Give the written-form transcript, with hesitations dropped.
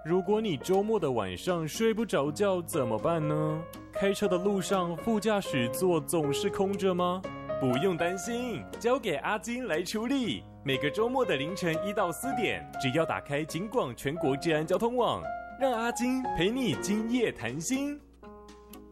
如果你周末的晚上睡不着觉怎么办呢？开车的路上副驾驶座总是空着吗？不用担心，交给阿金来处理。每个周末的凌晨1到4点，只要打开警广全国治安交通网，让阿金陪你今夜谈心。